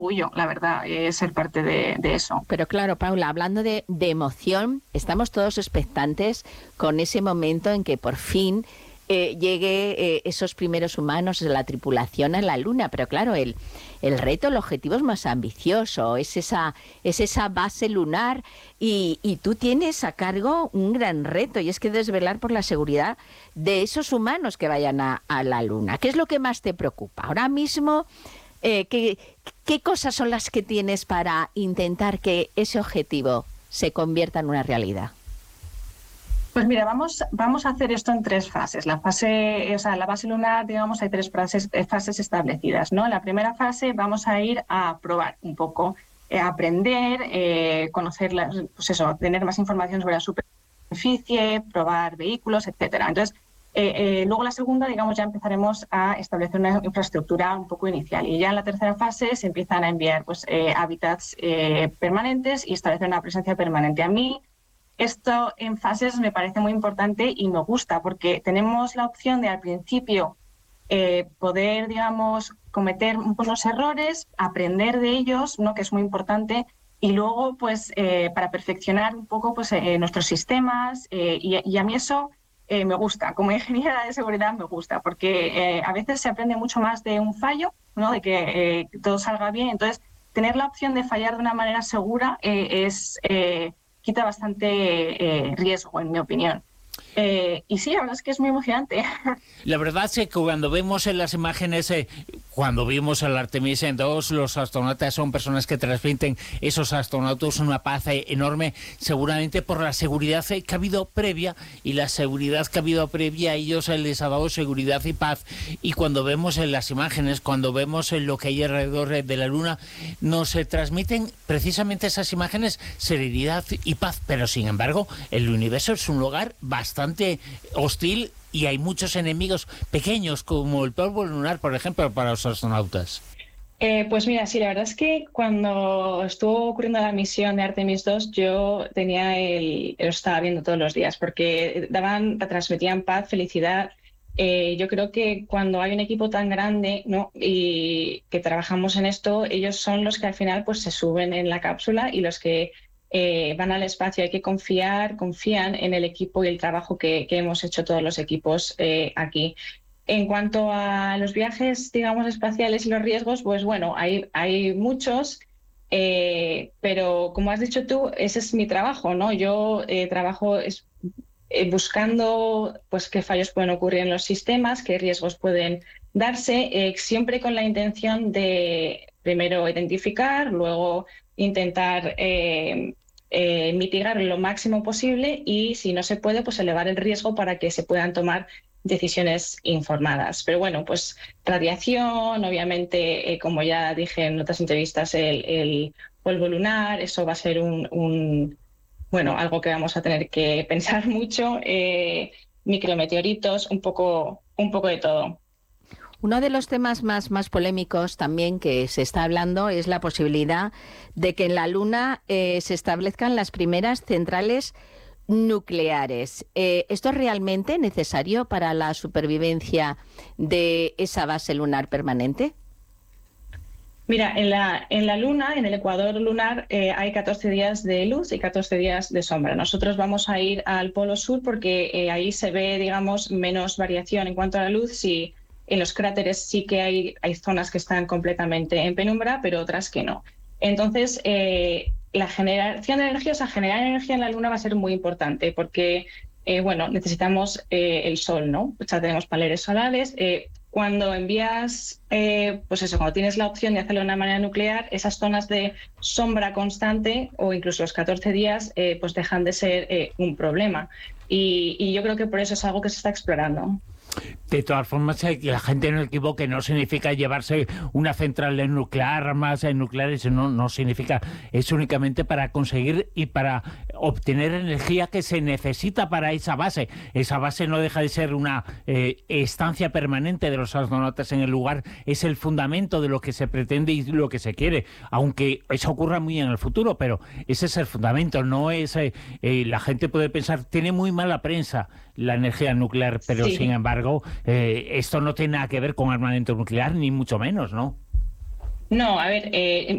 orgullo, la verdad, ser parte de eso. Pero claro, Paula, hablando de emoción, estamos todos expectantes con ese momento en que por fin llegue esos primeros humanos de la tripulación a la Luna. Pero claro, el reto, el objetivo es más ambicioso, es esa base lunar y tú tienes a cargo un gran reto, y es que desvelar por la seguridad de esos humanos que vayan a la Luna. ¿Qué es lo que más te preocupa? Ahora mismo, ¿qué cosas son las que tienes para intentar que ese objetivo se convierta en una realidad? Pues mira, vamos a hacer esto en 3 fases. La base lunar, digamos, hay 3 fases establecidas, ¿no? En la primera fase vamos a ir a probar un poco, aprender, conocer, pues eso, tener más información sobre la superficie, probar vehículos, etcétera. Entonces, luego la segunda, digamos, ya empezaremos a establecer una infraestructura un poco inicial. Y ya en la tercera fase se empiezan a enviar pues, hábitats permanentes y establecer una presencia permanente. A mí esto en fases me parece muy importante y me gusta porque tenemos la opción de al principio poder, digamos, cometer unos errores, aprender de ellos, ¿no? Que es muy importante, y luego, pues, para perfeccionar un poco pues, nuestros sistemas, y a mí eso me gusta. Como ingeniera de seguridad me gusta, porque a veces se aprende mucho más de un fallo, ¿no? De que todo salga bien. Entonces, tener la opción de fallar de una manera segura quita bastante riesgo, en mi opinión. Y sí, la verdad es que es muy emocionante. La verdad es que cuando vemos en las imágenes, cuando vimos el Artemis 2, los astronautas son personas que transmiten esos astronautas una paz enorme, seguramente por la seguridad que ha habido previa, y la seguridad que ha habido previa a ellos les ha dado seguridad y paz. Y cuando vemos en las imágenes, cuando vemos en lo que hay alrededor de la Luna, nos transmiten precisamente esas imágenes serenidad y paz, pero sin embargo el universo es un lugar bastante hostil y hay muchos enemigos pequeños, como el polvo lunar, por ejemplo, para los astronautas. Pues mira, sí, la verdad es que cuando estuvo ocurriendo la misión de Artemis 2, yo lo estaba viendo todos los días, porque transmitían paz, felicidad. Yo creo que cuando hay un equipo tan grande, ¿no? Y que trabajamos en esto, ellos son los que al final pues se suben en la cápsula, y los que van al espacio. Hay que confían en el equipo y el trabajo que hemos hecho todos los equipos aquí. En cuanto a los viajes, digamos, espaciales y los riesgos, pues bueno, hay muchos, pero como has dicho tú, ese es mi trabajo, ¿no? Yo trabajo buscando pues, qué fallos pueden ocurrir en los sistemas, qué riesgos pueden darse, siempre con la intención de primero identificar, luego intentar mitigar lo máximo posible, y si no se puede, pues elevar el riesgo para que se puedan tomar decisiones informadas. Pero bueno, pues radiación, obviamente, como ya dije en otras entrevistas, el polvo lunar, eso va a ser algo que vamos a tener que pensar mucho, micrometeoritos, un poco de todo. Uno de los temas más polémicos también que se está hablando es la posibilidad de que en la Luna se establezcan las primeras centrales nucleares. ¿Esto es realmente necesario para la supervivencia de esa base lunar permanente? Mira, en la Luna, en el ecuador lunar, hay 14 días de luz y 14 días de sombra. Nosotros vamos a ir al polo sur porque ahí se ve, digamos, menos variación en cuanto a la luz. Sí, en los cráteres sí que hay zonas que están completamente en penumbra, pero otras que no. Entonces, la generación de energía, generar energía en la Luna va a ser muy importante porque, necesitamos el sol, ¿no? O sea, tenemos paneles solares. Cuando envías, cuando tienes la opción de hacerlo de una manera nuclear, esas zonas de sombra constante o incluso los 14 días, pues dejan de ser un problema. Y yo creo que por eso es algo que se está explorando. De todas formas, que la gente no equivoque, no significa llevarse una central nuclear, armas nucleares, no significa, es únicamente para conseguir y para obtener energía que se necesita para esa base. Esa base no deja de ser una estancia permanente de los astronautas en el lugar, es el fundamento de lo que se pretende y lo que se quiere, aunque eso ocurra muy en el futuro, pero ese es el fundamento, no es... la gente puede pensar, tiene muy mala prensa la energía nuclear, pero sí. Sin embargo, esto no tiene nada que ver con armamento nuclear, ni mucho menos, ¿no? No, a ver,